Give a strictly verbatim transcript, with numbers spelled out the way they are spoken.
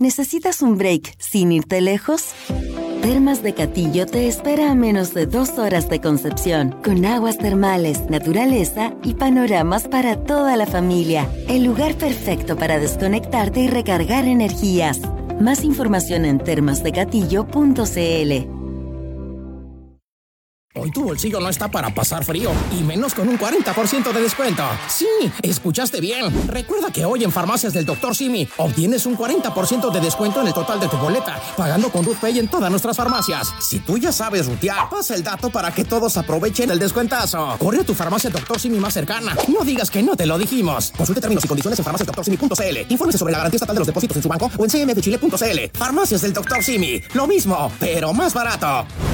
¿Necesitas un break sin irte lejos? Termas de Catillo te espera a menos de dos horas de Concepción, con aguas termales, naturaleza y panoramas para toda la familia. El lugar perfecto para desconectarte y recargar energías. Más información en termas de catillo punto c l. Hoy tu bolsillo no está para pasar frío, y menos con un cuarenta por ciento de descuento. Sí, escuchaste bien. Recuerda que hoy en Farmacias del doctor Simi obtienes un cuarenta por ciento de descuento en el total de tu boleta, pagando con RuthPay en todas nuestras farmacias. Si tú ya sabes rutear, pasa el dato para que todos aprovechen el descuentazo. Corre a tu farmacia doctor Simi más cercana. No digas que no te lo dijimos. Consulte términos y condiciones en farmacias doctor simi punto c l. Infórmese sobre la garantía estatal de los depósitos en su banco o en c m f chile punto c l. Farmacias del doctor Simi. Lo mismo, pero más barato.